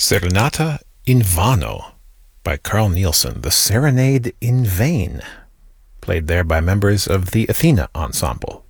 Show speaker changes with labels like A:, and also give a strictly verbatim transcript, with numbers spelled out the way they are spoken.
A: Serenata in Vano by Carl Nielsen, the Serenade in Vain, played there by members of the Athena Ensemble.